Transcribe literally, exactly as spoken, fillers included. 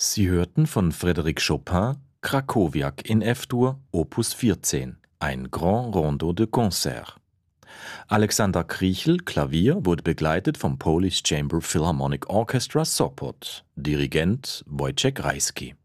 Sie hörten von Frédéric Chopin Krakowiak in F-Dur, Opus vierzehn, ein Grand Rondo de Concert. Alexander Kriechel, Klavier, wurde begleitet vom Polish Chamber Philharmonic Orchestra Sopot, Dirigent Wojciech Rajski.